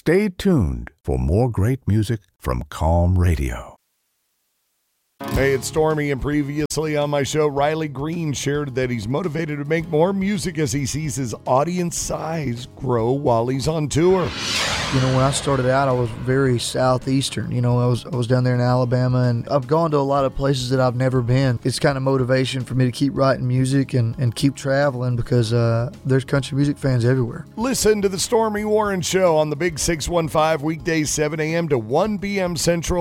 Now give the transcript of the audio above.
Stay tuned for more great music from Calm Radio. Hey, it's Stormy, and previously on my show, Riley Green shared that he's motivated to make more music as he sees his audience size grow while he's on tour. You know, when I started out, I was very southeastern. You know, I was down there in Alabama, and I've gone to a lot of places that I've never been. It's kind of motivation for me to keep writing music and keep traveling because there's country music fans everywhere. Listen to the Stormy Warren Show on the Big 615 weekdays 7 a.m. to 1 p.m. Central.